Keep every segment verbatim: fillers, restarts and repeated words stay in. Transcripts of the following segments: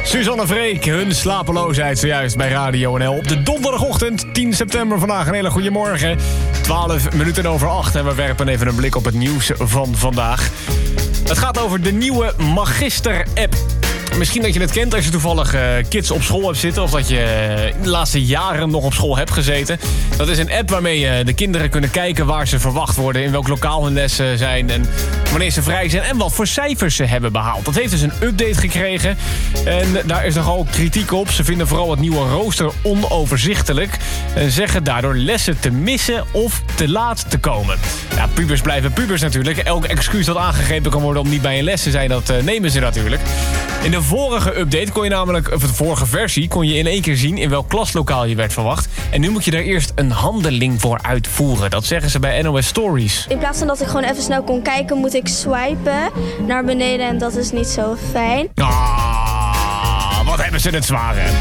Suzanne Freek, hun slapeloosheid zojuist bij Radio N L. Op de donderdagochtend, tien september, vandaag een hele goede morgen. twaalf minuten over acht en we werpen even een blik op het nieuws van vandaag. Het gaat over de nieuwe Magister-app. Misschien dat je het kent als je toevallig uh, kids op school hebt zitten... of dat je uh, de laatste jaren nog op school hebt gezeten. Dat is een app waarmee uh, de kinderen kunnen kijken waar ze verwacht worden... in welk lokaal hun lessen zijn en wanneer ze vrij zijn... en wat voor cijfers ze hebben behaald. Dat heeft dus een update gekregen en daar is nogal kritiek op. Ze vinden vooral het nieuwe rooster onoverzichtelijk... en zeggen daardoor lessen te missen of te laat te komen. Ja, pubers blijven pubers natuurlijk. Elk excuus dat aangegrepen kan worden om niet bij een les te zijn... dat uh, nemen ze natuurlijk. In de vorige update kon je namelijk, of de vorige versie... kon je in één keer zien in welk klaslokaal je werd verwacht. En nu moet je daar eerst een handeling voor uitvoeren. Dat zeggen ze bij N O S Stories. In plaats van dat ik gewoon even snel kon kijken... moet ik swipen naar beneden en dat is niet zo fijn. Ah, wat hebben ze het zwaar, hè?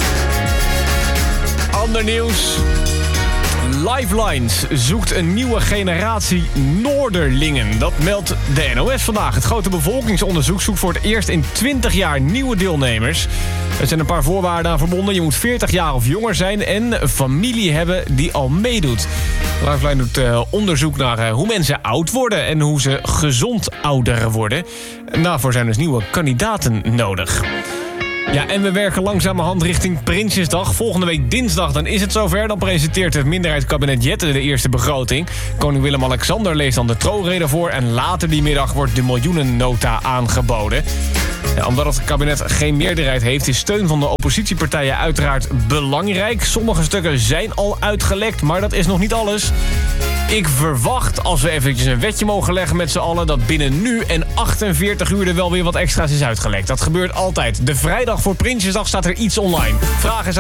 Ander nieuws... Lifelines zoekt een nieuwe generatie Noorderlingen. Dat meldt de N O S vandaag. Het grote bevolkingsonderzoek zoekt voor het eerst in twintig jaar nieuwe deelnemers. Er zijn een paar voorwaarden aan verbonden. Je moet veertig jaar of jonger zijn en een familie hebben die al meedoet. Lifeline doet uh, onderzoek naar uh, hoe mensen oud worden en hoe ze gezond ouder worden. En daarvoor zijn dus nieuwe kandidaten nodig. Ja, en we werken langzamerhand richting Prinsjesdag. Volgende week dinsdag, dan is het zover. Dan presenteert het minderheidskabinet Jette de eerste begroting. Koning Willem-Alexander leest dan de troonrede voor... en later die middag wordt de miljoenennota aangeboden. Ja, omdat het kabinet geen meerderheid heeft... is steun van de oppositiepartijen uiteraard belangrijk. Sommige stukken zijn al uitgelekt, maar dat is nog niet alles. Ik verwacht, als we eventjes een wetje mogen leggen met z'n allen... dat binnen nu en achtenveertig uur er wel weer wat extra's is uitgelekt. Dat gebeurt altijd. De vrijdag voor Prinsjesdag staat er iets online. Vragen